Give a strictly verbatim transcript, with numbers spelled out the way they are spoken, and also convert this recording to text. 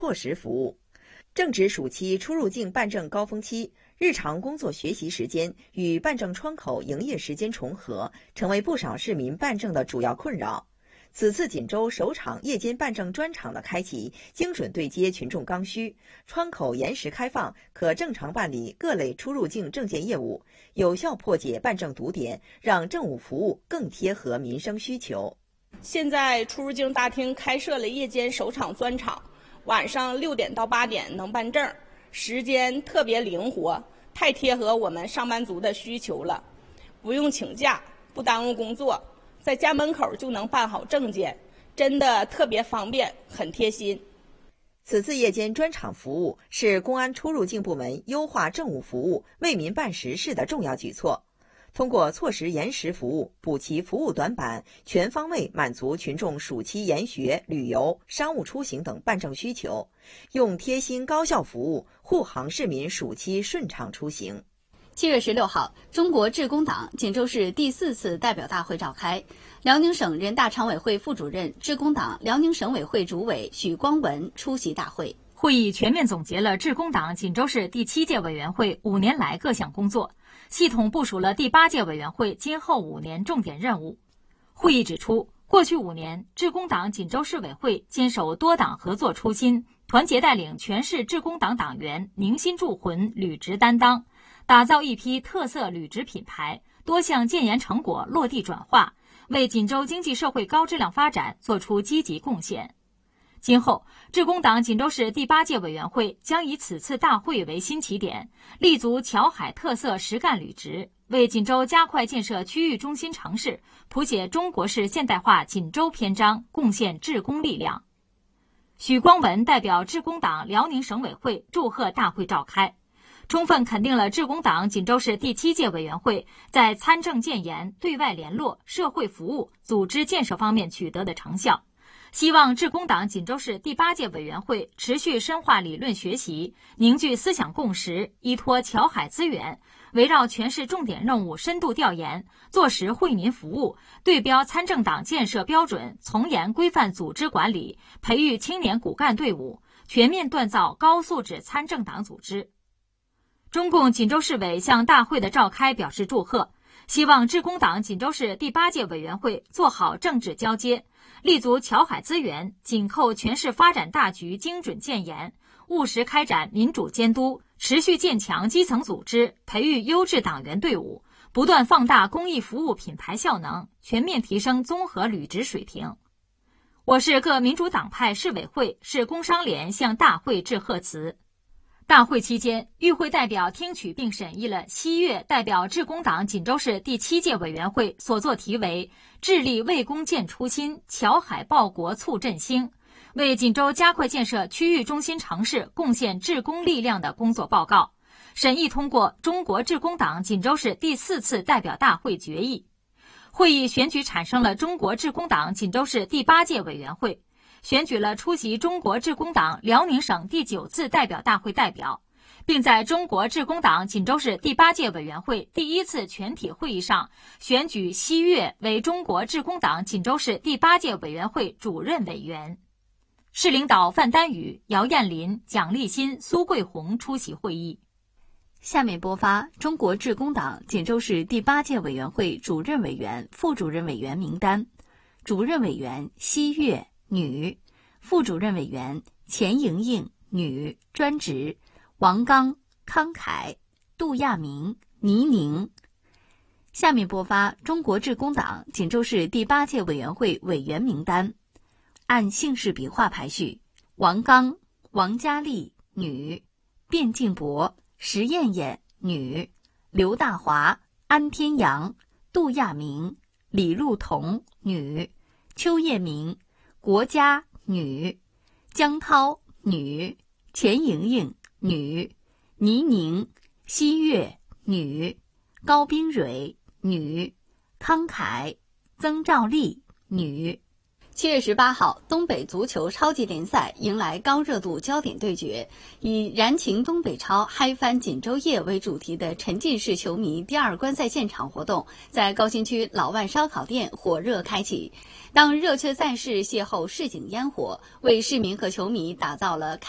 措施服务。正值暑期出入境办证高峰期，日常工作学习时间与办证窗口营业时间重合，成为不少市民办证的主要困扰。此次锦州首场夜间办证专场的开启，精准对接群众刚需，窗口延时开放，可正常办理各类出入境证件业务，有效破解办证堵点，让政务服务更贴合民生需求。 现在出入境大厅开设了夜间首场专场，晚上六点到八点能办证，时间特别灵活，太贴合我们上班族的需求了，不用请假，不耽误工作。在家门口就能办好证件，真的特别方便，很贴心。 此次夜间专场服务是公安出入境部门优化政务服务、为民办实事的重要举措。通过错时延时服务，补齐服务短板，全方位满足群众暑期研学、旅游、商务出行等办证需求，用贴心高效服务护航市民暑期顺畅出行。 七月十六号，中国致公党锦州市第四次代表大会召开，辽宁省人大常委会副主任、致公党辽宁省委会主委许光文出席大会。 会议全面总结了致公党锦州市第七届委员会五年来各项工作，系统部署了第八届委员会今后五年重点任务。会议指出，过去五年，致公党锦州市委会坚守多党合作初心，团结带领全市致公党党员凝心铸魂、履职担当，打造一批特色履职品牌，多项建言成果落地转化，为锦州经济社会高质量发展作出积极贡献。今后，致公党锦州市第八届委员会将以此次大会为新起点，立足侨海特色实干履职，为锦州加快建设区域中心城市、谱写中国式现代化锦州篇章贡献致公力量。许光文代表致公党辽宁省委会祝贺大会召开，充分肯定了致公党锦州市第七届委员会在参政建言、对外联络、社会服务、组织建设方面取得的成效。希望致公党锦州市第八届委员会持续深化理论学习，凝聚思想共识，依托侨海资源，围绕全市重点任务深度调研，做实惠民服务，对标参政党建设标准，从严规范组织管理，培育青年骨干队伍，全面锻造高素质参政党组织。中共锦州市委向大会的召开表示祝贺，希望致公党锦州市第八届委员会做好政治交接，立足侨海资源，紧扣全市发展大局，精准建言，务实开展民主监督，持续建强基层组织，培育优质党员队伍，不断放大公益服务品牌效能，全面提升综合履职水平。我市各民主党派市委会、市工商联向大会致贺词。大会期间，与会代表听取并审议了西岳代表致公党锦州市第七届委员会所作题为“致力为公建初心，侨海报国促振兴，为锦州加快建设区域中心城市贡献致公力量”的工作报告，审议通过中国致公党锦州市第四次代表大会决议。会议选举产生了中国致公党锦州市第八届委员会，选举了出席中国致公党辽宁省第九次代表大会代表，并在中国致公党锦州市第八届委员会第一次全体会议上选举西岳为中国致公党锦州市第八届委员会主任委员。市领导范丹宇、姚艳林、蒋立新、苏桂红出席会议。 下面播发中国致公党锦州市第八届委员会主任委员、副主任委员名单。主任委员西岳，女；副主任委员钱莹莹，女，专职；王刚、康凯、杜亚明、倪宁。下面播发中国致公党锦州市第八届委员会委员名单，按姓氏笔画排序：王刚、王佳丽，女；卞静博、石艳艳，女；刘大华、安天阳、杜亚明、李路彤，女；邱叶明、国佳，女；江涛，女；钱莹莹，女；倪宁、西岳，女；高冰蕊，女；康凯、曾兆丽，女。七月十八号，东北足球超级联赛迎来高热度焦点对决，以“燃情东北超，嗨翻锦州夜”为主题的沉浸式球迷第二观赛现场活动在高新区老万烧烤店火热开启。当热血赛事邂逅市井烟火，为市民和球迷打造了